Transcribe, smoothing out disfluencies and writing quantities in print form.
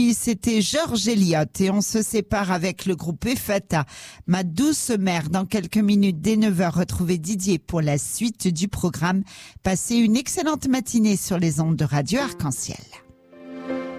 C'était Georges Elliott et on se sépare avec le groupe Effata. Ma douce mère, dans quelques minutes dès 9h, retrouvez Didier pour la suite du programme. Passez une excellente matinée sur les ondes de Radio Arc-en-Ciel.